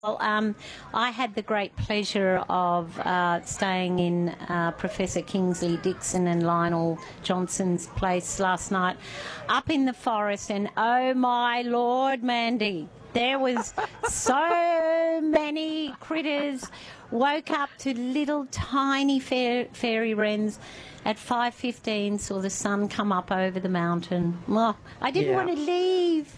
Well, I had the great pleasure of staying in Professor Kingsley Dixon and Lionel Johnson's place last night up in the forest, and oh my Lord, Mandy, there was so many critters. Woke up to little tiny fairy wrens at 5:15, saw the sun come up over the mountain. Oh, I didn't want to leave.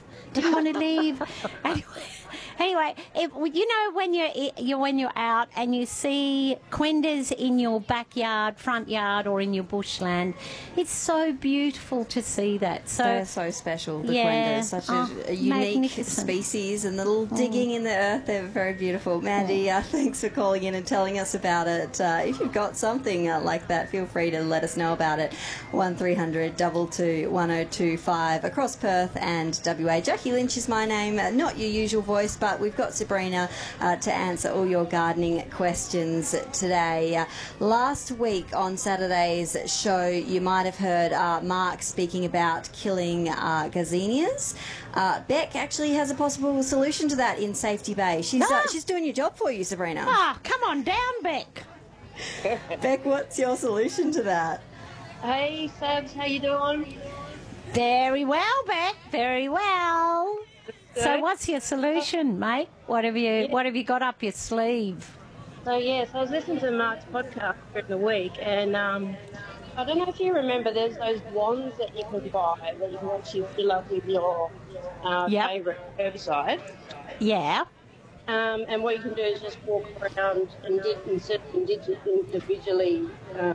Anyway, you know when you're out and you see quendas in your backyard, front yard, or in your bushland, it's so beautiful to see that. So they're so special. The quendas, such a unique species, and the little digging in the earth. They're very beautiful. Mandy, thanks for calling in and telling us about it. If you've got something like that, feel free to let us know about it. 1300 222 1025 across Perth and WA. Jackie Lynch is my name. Not your usual voice, but we've got Sabrina to answer all your gardening questions today. Last week on Saturday's show, you might have heard Mark speaking about killing gazanias. Beck actually has a possible solution to that in Safety Bay. She's doing your job for you, Sabrina. Come on down, Beck. Beck, what's your solution to that? Hey, Sabs, how you doing? Very well, Beck. Very well. Good. So what's your solution, mate? What have you got up your sleeve? So, yes, I was listening to Mark's podcast during the week, and I don't know if you remember, there's those wands that you can buy that you can actually fill up with your favourite herbicide. Yeah. And what you can do is just walk around and individually,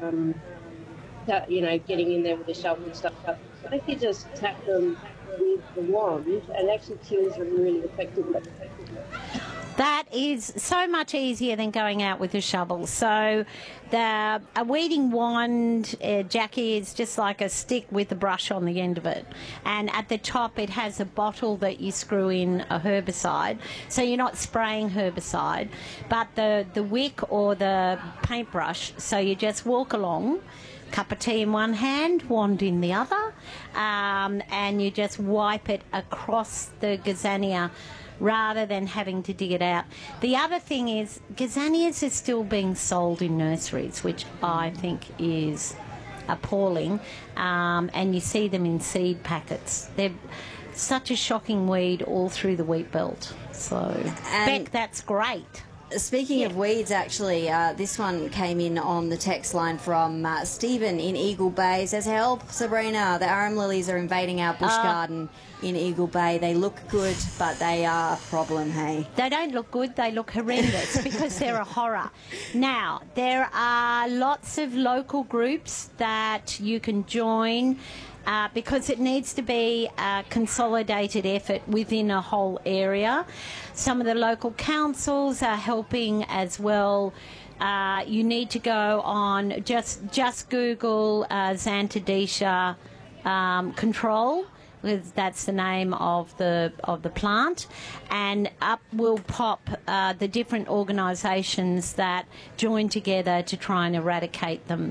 getting in there with the shovel and stuff. But if you just tap them with the wand, it actually kills them really effectively. That is so much easier than going out with a shovel. So a weeding wand, Jackie, is just like a stick with a brush on the end of it. And at the top it has a bottle that you screw in a herbicide. So you're not spraying herbicide, but the wick or the paintbrush, so you just walk along, cup of tea in one hand, wand in the other, and you just wipe it across the gazania rather than having to dig it out. The other thing is gazanias are still being sold in nurseries, which I think is appalling, and you see them in seed packets. They're such a shocking weed all through the wheat belt. So, Beck, that's great. Speaking of weeds, actually, this one came in on the text line from Stephen in Eagle Bay. Says, help, Sabrina, the arum lilies are invading our bush garden in Eagle Bay. They look good, but they are a problem, hey? They don't look good, they look horrendous because they're a horror. Now, there are lots of local groups that you can join, because it needs to be a consolidated effort within a whole area. Some of the local councils are helping as well. You need to go on, just Google Xanthidescia control, because that's the name of the plant, and up will pop the different organisations that join together to try and eradicate them.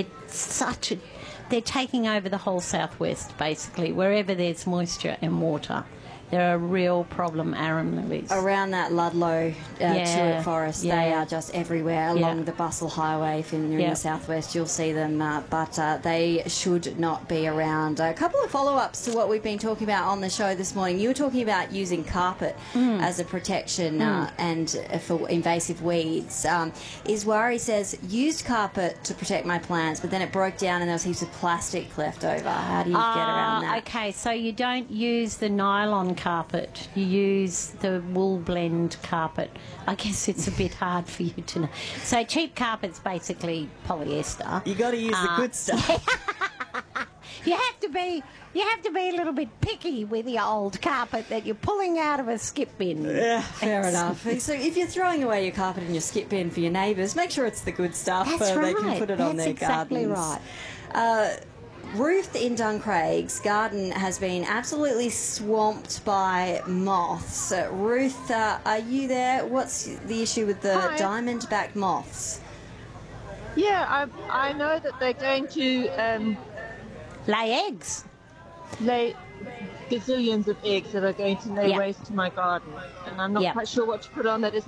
They're taking over the whole southwest, basically. Wherever there's moisture and water, they're a real problem, arum lilies. Around that Ludlow tulip forest, they are just everywhere along the Bustle Highway. If you're in the southwest, you'll see them, but they should not be around. A couple of follow-ups to what we've been talking about on the show this morning. You were talking about using carpet as a protection and for invasive weeds. Iswari says, used carpet to protect my plants, but then it broke down and there was heaps of plastic left over. How do you get around that? Okay, so you don't use the nylon carpet, you use the wool blend carpet. I guess it's a bit hard for you to know. So cheap carpet's basically polyester. You got to use the good stuff. You have to be a little bit picky with the old carpet that you're pulling out of a skip bin. Yeah, fair enough. So if you're throwing away your carpet in your skip bin for your neighbours, make sure it's the good stuff. That's right. They can put it on their exactly gardens. Right. Ruth in Duncraig's garden has been absolutely swamped by moths. Ruth, are you there? What's the issue with the diamond-back moths? Yeah, I know that they're going to lay eggs. gazillions of eggs that are going to lay waste to my garden, and I'm not quite sure what to put on that isn't